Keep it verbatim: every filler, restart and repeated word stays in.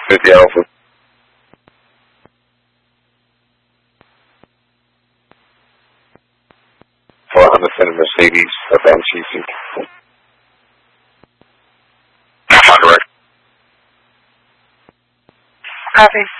fifty Alpha. For Honda Center Mercedes, about C C. On direct. Copy.